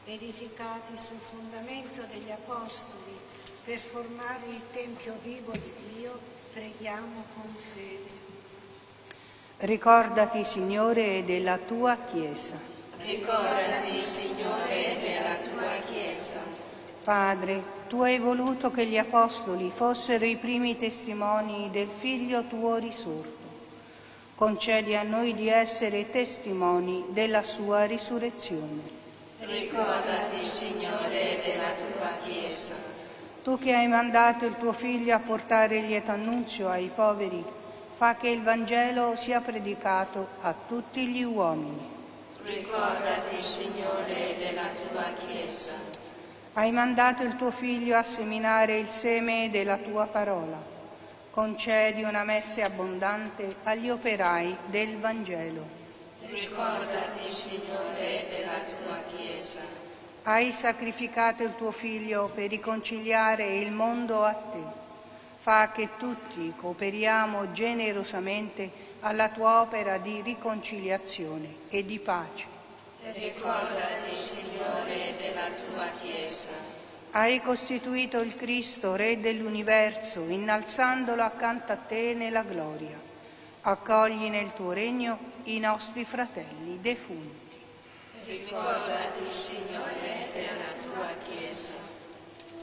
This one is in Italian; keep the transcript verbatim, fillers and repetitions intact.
edificati sul fondamento degli Apostoli, per formare il Tempio vivo di Dio, preghiamo con fede. Ricordati, Signore, della tua Chiesa. Ricordati, Signore, della tua Chiesa. Padre, tu hai voluto che gli Apostoli fossero i primi testimoni del Figlio tuo risorto. Concedi a noi di essere testimoni della sua risurrezione. Ricordati, Signore, della tua Chiesa. Tu che hai mandato il tuo Figlio a portare il lieto annunzio ai poveri, fa che il Vangelo sia predicato a tutti gli uomini. Ricordati, Signore, della tua Chiesa. Hai mandato il tuo Figlio a seminare il seme della tua parola. Concedi una messe abbondante agli operai del Vangelo. Ricordati, Signore, della tua Chiesa. Hai sacrificato il tuo Figlio per riconciliare il mondo a te. Fa che tutti cooperiamo generosamente alla tua opera di riconciliazione e di pace. Ricordati, Signore, della tua Chiesa. Hai costituito il Cristo, Re dell'universo, innalzandolo accanto a te nella gloria. Accogli nel tuo regno i nostri fratelli defunti. Ricordati, Signore, della tua Chiesa.